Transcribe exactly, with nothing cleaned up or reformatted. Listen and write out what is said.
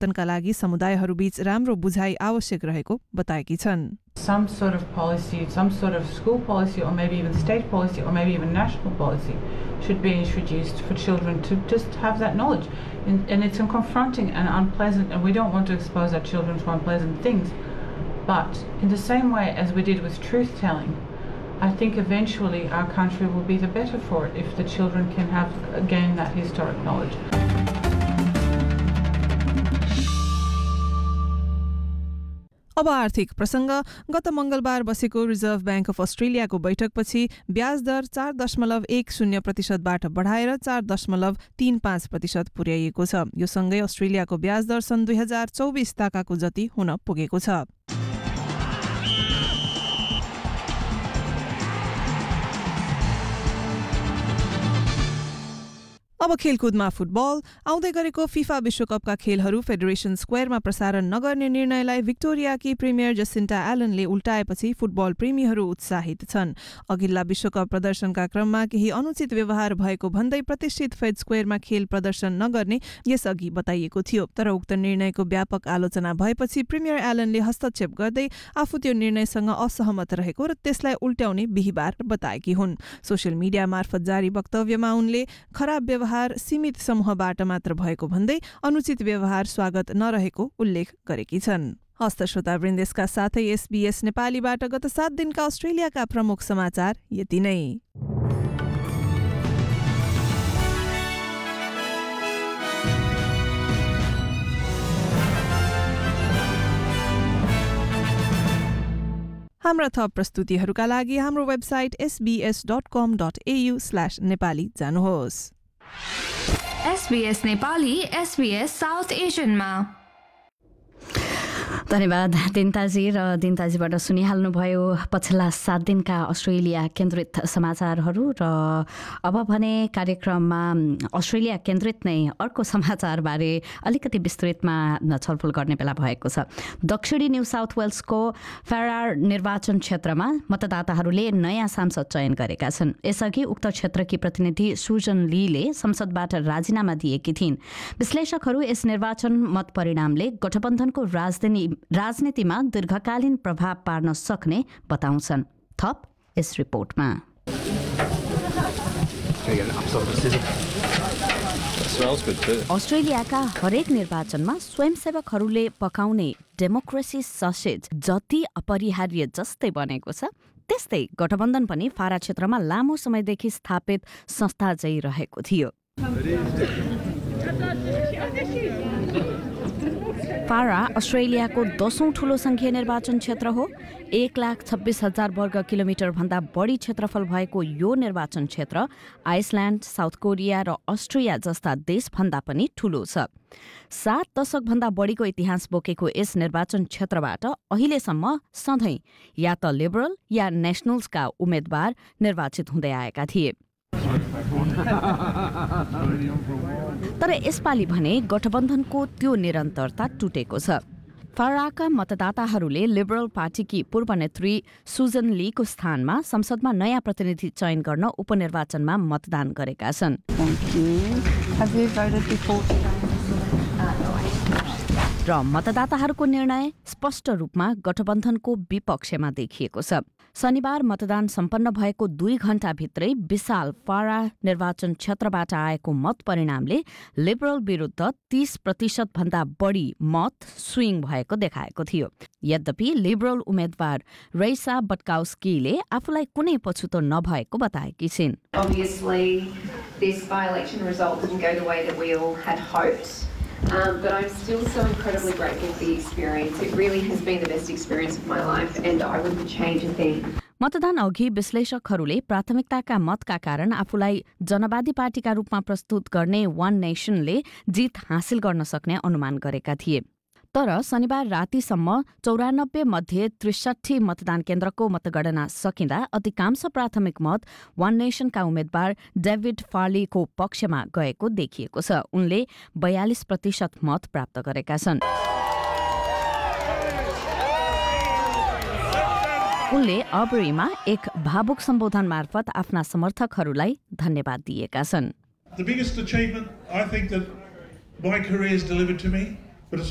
परिवर्तनका लागि समुदायहरूबीच राम्रो बुझाइ आवश्यक रहेको बताएकी छन्। Some sort of policy, some sort of school policy, or maybe even state policy, or maybe even national policy should be introduced for children to just have that knowledge. And, and it's confronting and unpleasant, and we don't want to expose our children to unpleasant things. But in the same way as we did with truth-telling, I think eventually our country will be the better for it if the children can have gain that historic knowledge. अब आर्थिक प्रसंग। गत मंगलबार बसेको reserve bank of अस्ट्रेलियाको बैठकपछि ब्याज दर चार दशमलव एक शून्य प्रतिशतबाट बढाएर चार दशमलव तीन पाँच प्रतिशत पुर्याइएको छ। यो सँगै अस्ट्रेलियाको ब्याज दर सन् दुई हजार चौबिस ताकाको जति हुन पुगेको छ। अब खेलकुदमा फुटबल। आउँदै गरेको फिफा विश्वकपका खेलहरू फेडरेसन स्क्वायरमा प्रसारण नगर्ने निर्णयलाई विक्टोरियाकी प्रिमियर जसिन्टा एलनले उल्टाएपछि फुटबल प्रेमीहरू उत्साहित छन्। अघिल्ला विश्वकप प्रदर्शनका क्रममा केही अनुचित व्यवहार भएको भन्दै प्रतिष्ठित फेड स्क्वायरमा खेल प्रदर्शन नगर्ने यसअघि बताइएको थियो। तर उक्त निर्णयको व्यापक आलोचना भएपछि प्रिमियर एलनले हस्तक्षेप गर्दै आफू त्यो निर्णयसँग असहमत रहेको र त्यसलाई उल्ट्याउने बिहिबार बताएकी हुन्। सोशल मिडिया मार्फत जारी वक्तव्यमा उनले खराब व्यवहार सीमित समूहबाट मात्र भएको भन्दै अनुचित व्यवहार स्वागत नरहेको उल्लेख गरेकी छन्। हस्त श्रोता वृन्देशका साथै एसबीएस नेपालीबाट गत सात दिनका अस्ट्रेलियाका प्रमुख समाचार यति नै। हाम्रा थप प्रस्तुतिहरूका लागि हाम्रो वेबसाइट एसबीएस डट कम डट एयु स्ल्याश नेपाली जानुहोस्। SBS Nepali SBS south एसियनमा। धन्यवाद दिनताजी र दिनताजीबाट सुनिहाल्नुभयो पछिल्ला सात दिनका अस्ट्रेलिया केन्द्रित समाचारहरू र अब भने कार्यक्रममा अस्ट्रेलिया केन्द्रित नै अर्को समाचारबारे अलिकति विस्तृतमा छलफल गर्ने बेला भएको छ। दक्षिणी न्यू साउथ वेल्सको फेरार निर्वाचन क्षेत्रमा मतदाताहरूले नयाँ सांसद चयन गरेका छन्। यसअघि उक्त क्षेत्रकी प्रतिनिधि सुजन लीले संसदबाट राजीनामा दिएकी थिइन्। विश्लेषकहरू यस निर्वाचन मत परिणामले गठबन्धनको राजधानी राजनीतिमा दीर्घकालीन प्रभाव पार्न सक्ने बताउँछन्। थप यस रिपोर्टमा। अस्ट्रेलियाका हरेक निर्वाचनमा स्वयंसेवकहरूले पकाउने डेमोक्रेसी ससेज जति अपरिहार्य जस्तै बनेको छ, त्यस्तै गठबन्धन पनि फारा क्षेत्रमा लामो समयदेखि स्थापित संस्था चाहिँ रहेको थियो। फारा अस्ट्रेलियाको दशौं ठूलो संघीय निर्वाचन क्षेत्र हो। एक लाख छब्बीस हजार वर्ग किलोमिटर भन्दा बढी क्षेत्रफल भएको यो निर्वाचन क्षेत्र आइसल्याण्ड, साउथ कोरिया र अस्ट्रिया जस्ता देशभन्दा पनि ठूलो छ। सात दशक भन्दा बढीको इतिहास बोकेको यस निर्वाचन क्षेत्रबाट अहिलेसम्म सधैँ या त लिबरल या नेशनल्सका उम्मेद्वार निर्वाचित हुँदै आएका थिए। तर यसपालि भने गठबन्धनको त्यो निरन्तरता टुटेको छ। फाराका मतदाताहरूले लिबरल पार्टीकी पूर्व नेत्री सुजन लीको स्थानमा संसदमा नयाँ प्रतिनिधि चयन गर्न उपनिर्वाचनमा मतदान गरेका छन्। र मतदाताहरूको निर्णय स्पष्ट रूपमा गठबन्धनको विपक्षमा देखिएको छ। शनिबार मतदान सम्पन्न भएको दुई घण्टाभित्रै विशाल फारा निर्वाचन क्षेत्रबाट आएको मत परिणामले लिबरल विरुद्ध तीस प्रतिशत भन्दा बढी मत स्विङ भएको देखाएको थियो। यद्यपि लिबरल उम्मेद्वार रेसा बटकाउस्कीले आफूलाई कुनै पछुतो नभएको बताएकी छिन्। Obviously, this by-election result didn't go the way that we all had hoped. Um, but I'm still so incredibly grateful for the experience. It really has been the best experience of my life and I wouldn't change a thing. मतदान अघि विश्लेषकहरूले प्राथमिकताका मतका कारण आफूलाई जनवादी पार्टीका रूपमा प्रस्तुत गर्ने वान नेसनले जित हासिल गर्न सक्ने अनुमान गरेका थिए। तर शनिबार रातिसम्म चौरानब्बे मध्ये त्रिसठी मतदान केन्द्रको मतगणना सकिँदा अधिकांश प्राथमिक मत वान नेसनका उम्मेद्वार डेभिड फार्लीको पक्षमा गएको देखिएको छ। उनले बयालिस प्रतिशत मत प्राप्त गरेका छन्। उनले अबरीमा एक भावुक सम्बोधन मार्फत आफ्ना समर्थकहरूलाई धन्यवाद दिएका छन्। The biggest achievement I think that my career has delivered to me